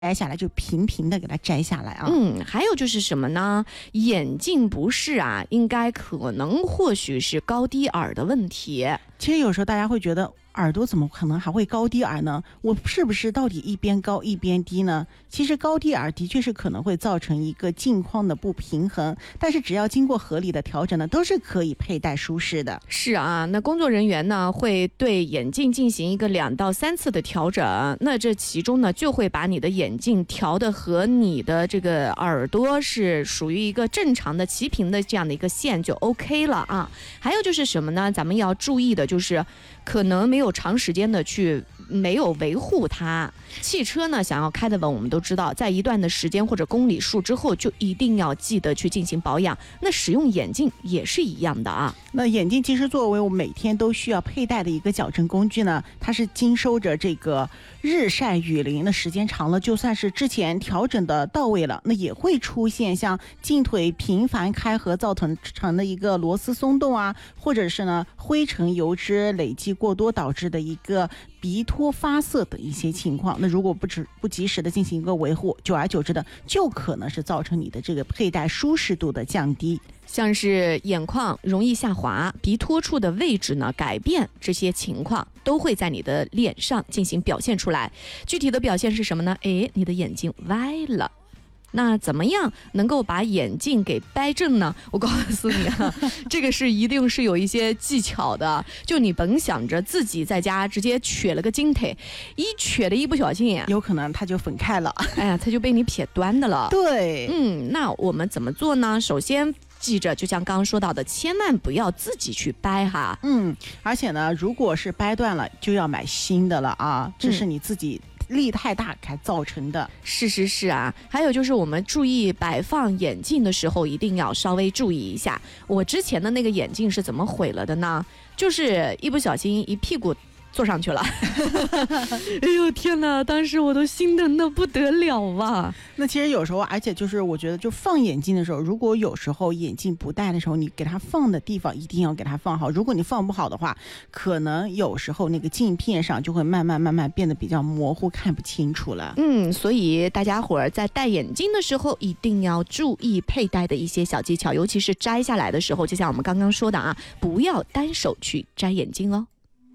摘下来，就平平的给它摘下来啊。 还有就是什么呢？眼镜不适啊，应该可能或许是高低耳的问题。 其实有时候大家会觉得耳朵怎么可能还会高低耳呢？我是不是到底一边高一边低呢？其实高低耳的确是可能会造成一个镜框的不平衡，但是只要经过合理的调整呢，都是可以佩戴舒适的。 是啊，那工作人员呢会对眼镜进行一个2到3次的调整，那这其中呢就会把你的眼镜调的和你的这个耳朵是属于一个正常的齐平的这样的一个线就 OK 了啊。还有就是什么呢？咱们要注意的就是可能没有长时间的去没有维护它。汽车呢想要开得稳，我们都知道在一段的时间或者公里数之后就一定要记得去进行保养，那使用眼镜也是一样的啊。 那眼镜其实作为我们每天都需要佩戴的一个矫正工具呢，它是经受着这个日晒雨淋的时间长了，就算是之前调整的到位了，那也会出现像镜腿频繁开合造成的一个螺丝松动啊，或者是呢灰尘油脂累积过多导致的一个鼻脱发涩等一些情况。那如果不及时的进行一个维护，久而久之的就可能是造成你的这个佩戴舒适度的降低， 像是眼眶容易下滑、鼻托处的位置呢改变，这些情况都会在你的脸上进行表现出来。具体的表现是什么呢？你的眼睛歪了。那怎么样能够把眼镜给掰正呢？我告诉你啊，这个是一定是有一些技巧的。就你甭想着自己在家直接瘸了个镜腿，一瘸的一不小心有可能它就粉开了， 它就被你撇端的了。 对， 那我们怎么做呢？首先记着，就像刚刚说到的，千万不要自己去掰哈。 而且呢，如果是掰断了，就要买新的了啊，这是你自己力太大才造成的。 是啊。还有就是我们注意摆放眼镜的时候一定要稍微注意一下。我之前的那个眼镜是怎么毁了的呢？就是一不小心一屁股坐上去了哎呦天哪，当时我都心疼的不得了啊。 那其实有时候，而且就是我觉得就放眼镜的时候，如果有时候眼镜不戴的时候，你给它放的地方一定要给它放好。如果你放不好的话，可能有时候那个镜片上就会慢慢变得比较模糊，看不清楚了。 所以大家伙儿在戴眼镜的时候一定要注意佩戴的一些小技巧，尤其是摘下来的时候，就像我们刚刚说的啊，不要单手去摘眼镜哦。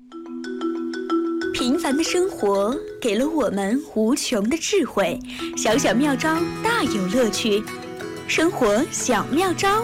平凡的生活给了我们无穷的智慧，小小妙招大有乐趣。生活小妙招。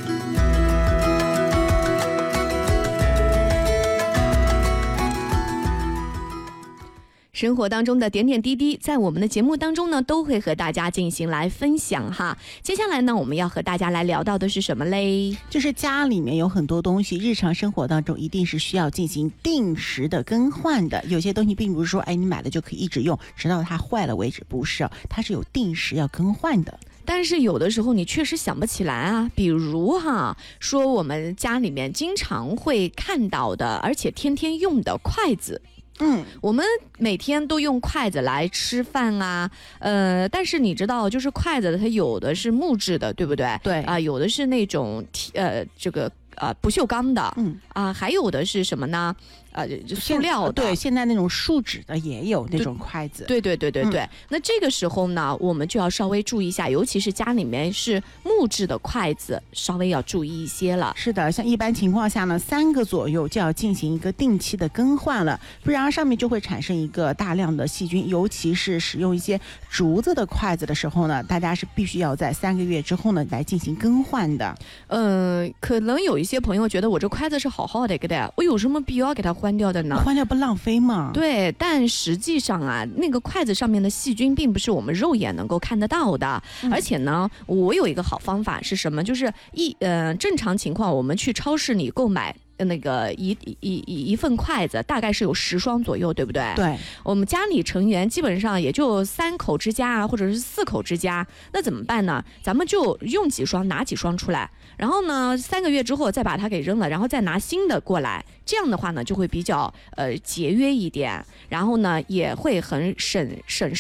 生活当中的点点滴滴，在我们的节目当中呢，都会和大家进行来分享哈。接下来呢，我们要和大家来聊到的是什么嘞？ 就是家里面有很多东西，日常生活当中一定是需要进行定时的更换的。有些东西并不是说，你买了就可以一直用，直到它坏了为止，不是，它是有定时要更换的。 但是有的时候你确实想不起来啊，比如说我们家里面经常会看到的，而且天天用的筷子。我们每天都用筷子来吃饭啊，但是你知道，就是筷子它有的是木质的，对不对？ 对啊， 有的是那种这个不锈钢的，还有的是什么呢？塑料的。 对，现在那种树脂的也有那种筷子。 对。那这个时候呢，我们就要稍微注意一下，尤其是家里面是木质的筷子，稍微要注意一些了。 是的，像一般情况下呢，3个左右就要进行一个定期的更换了，不然上面就会产生一个大量的细菌。尤其是使用一些竹子的筷子的时候呢，大家是必须要在3个月之后呢来进行更换的。 可能有一些朋友觉得我这筷子是好好的给的，我有什么必要给它换掉的呢？ 换掉不浪费吗？ 对，但实际上啊，那个筷子上面的细菌并不是我们肉眼能够看得到的。而且呢，我有一个好方法是什么？就是正常情况，我们去超市里购买那个一份筷子大概是有10双左右，对不对？ 对， 我们家里成员基本上也就3口之家啊，或者是4口之家，那怎么办呢？咱们就用几双拿几双出来，然后呢3个月之后再把它给扔了，然后再拿新的过来，这样的话呢就会比较节约一点，然后呢也会很省事儿。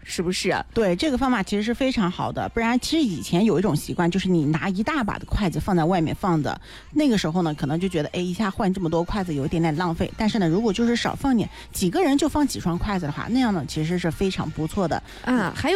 是不是？ 对，这个方法其实是非常好的。不然，其实以前有一种习惯，就是你拿一大把的筷子放在外面放着，那个时候呢，可能就觉得，哎，一下换这么多筷子有一点点浪费。但是呢，如果就是少放点，几个人就放几双筷子的话，那样呢，其实是非常不错的。 啊，还有。